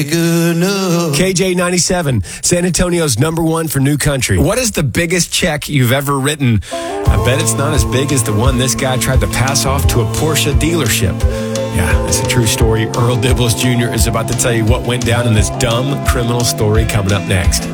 KJ97, San Antonio's #1 for new country. What is the biggest check you've ever written? I bet it's not as big as the one this guy tried to pass off to a Porsche dealership. Yeah, it's a true story. Earl Dibbles Jr. is about to tell you what went down in this dumb criminal story coming up next.